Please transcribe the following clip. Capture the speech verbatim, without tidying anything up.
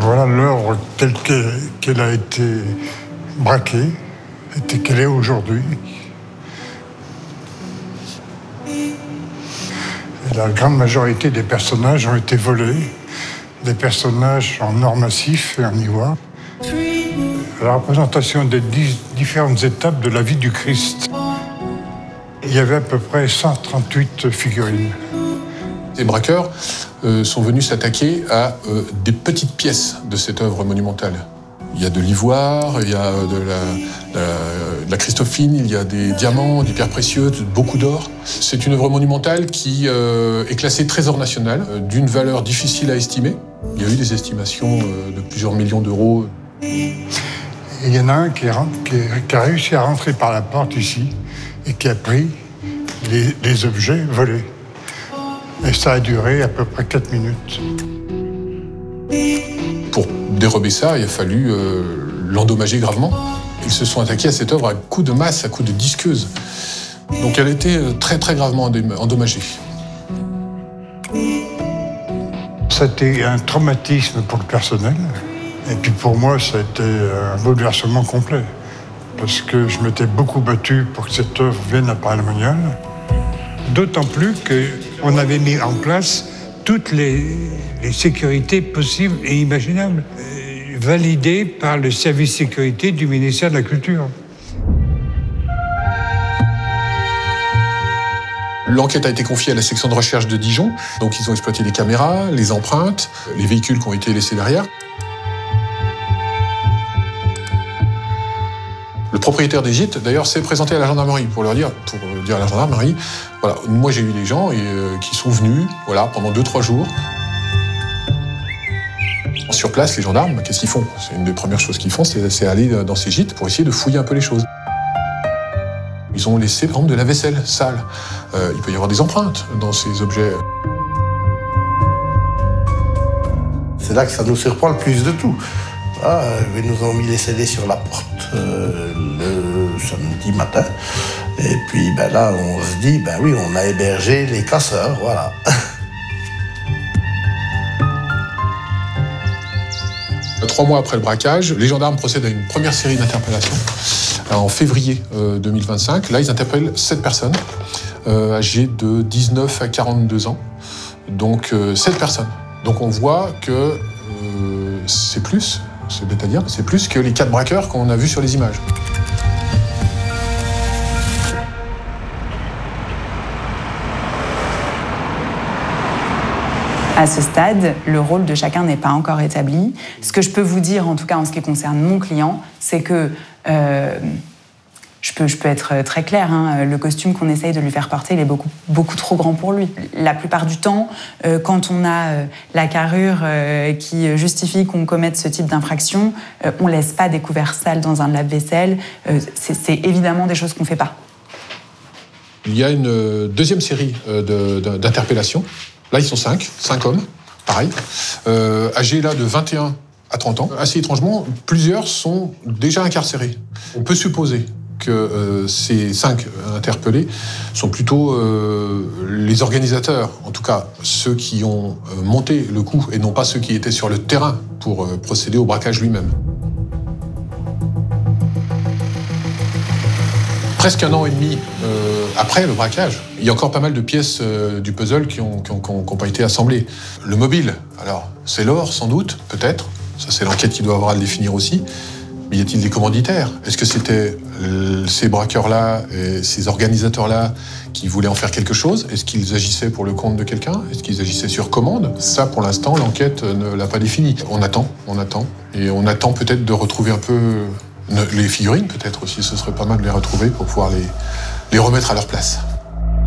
Voilà l'œuvre telle qu'elle a été braquée, et telle qu'elle est aujourd'hui. Et la grande majorité des personnages ont été volés, des personnages en or massif et en ivoire. La représentation des dix différentes étapes de la vie du Christ. Il y avait à peu près cent trente-huit figurines. Les braqueurs euh, sont venus s'attaquer à euh, des petites pièces de cette œuvre monumentale. Il y a de l'ivoire, il y a de la, la, de la Christophine, il y a des diamants, des pierres précieuses, beaucoup d'or. C'est une œuvre monumentale qui euh, est classée trésor national, euh, d'une valeur difficile à estimer. Il y a eu des estimations euh, de plusieurs millions d'euros. Il y en a un qui, est, qui, est, qui a réussi à rentrer par la porte ici et qui a pris les, les objets volés. Et ça a duré à peu près quatre minutes. Pour dérober ça, il a fallu euh, l'endommager gravement. Ils se sont attaqués à cette œuvre à coups de masse, à coups de disqueuse. Donc elle a été très très gravement endommagée. C'était un traumatisme pour le personnel. Et puis pour moi, ça a été un bouleversement complet. Parce que je m'étais beaucoup battu pour que cette œuvre vienne à Paray-le-Monial. D'autant plus qu'on avait mis en place toutes les, les sécurités possibles et imaginables, euh, validées par le service sécurité du ministère de la Culture. L'enquête a été confiée à la section de recherche de Dijon. Donc ils ont exploité les caméras, les empreintes, les véhicules qui ont été laissés derrière. Le propriétaire des gîtes, d'ailleurs, s'est présenté à la gendarmerie pour leur dire, pour dire à la gendarmerie, voilà, moi j'ai eu des gens et, euh, qui sont venus, voilà, pendant deux trois jours. Sur place, les gendarmes, qu'est-ce qu'ils font? C'est une des premières choses qu'ils font, c'est aller dans ces gîtes pour essayer de fouiller un peu les choses. Ils ont laissé, par exemple, de la vaisselle sale. Euh, il peut y avoir des empreintes dans ces objets. C'est là que ça nous surprend le plus de tout. Ah, ils nous ont mis les scellés sur la porte euh, le samedi matin. Et puis ben là, on se dit, ben oui, on a hébergé les casseurs, voilà. Trois mois après le braquage, les gendarmes procèdent à une première série d'interpellations. En février euh, deux mille vingt-cinq, là, ils interpellent sept personnes euh, âgées de dix-neuf à quarante-deux ans. Donc, euh, sept personnes. Donc, on voit que euh, c'est plus, c'est bête à dire, c'est plus que les quatre braqueurs qu'on a vus sur les images. À ce stade, le rôle de chacun n'est pas encore établi. Ce que je peux vous dire, en tout cas en ce qui concerne mon client, c'est que euh, je, peux, je peux être très claire, hein, le costume qu'on essaye de lui faire porter, il est beaucoup, beaucoup trop grand pour lui. La plupart du temps, euh, quand on a euh, la carrure euh, qui justifie qu'on commette ce type d'infraction, euh, on ne laisse pas des couverts sales dans un lave-vaisselle. Euh, c'est, c'est évidemment des choses qu'on ne fait pas. Il y a une deuxième série euh, de, de, d'interpellations. Là, ils sont cinq, cinq hommes, pareil, euh, âgés là de vingt et un à trente ans. Assez étrangement, plusieurs sont déjà incarcérés. On peut supposer que euh, ces cinq interpellés sont plutôt euh, les organisateurs, en tout cas ceux qui ont euh, monté le coup, et non pas ceux qui étaient sur le terrain pour euh, procéder au braquage lui-même. Presque un an et demi euh, après le braquage, il y a encore pas mal de pièces euh, du puzzle qui n'ont qui ont, qui ont, qui ont pas été assemblées. Le mobile, alors c'est l'or sans doute, peut-être, ça c'est l'enquête qui doit avoir à le définir aussi, mais y a-t-il des commanditaires? Est-ce que c'était euh, ces braqueurs-là et ces organisateurs-là qui voulaient en faire quelque chose? Est-ce qu'ils agissaient pour le compte de quelqu'un? Est-ce qu'ils agissaient sur commande? Ça, pour l'instant, l'enquête ne l'a pas défini. On attend, on attend, et on attend peut-être de retrouver un peu... Les figurines, peut-être aussi, ce serait pas mal de les retrouver pour pouvoir les, les remettre à leur place.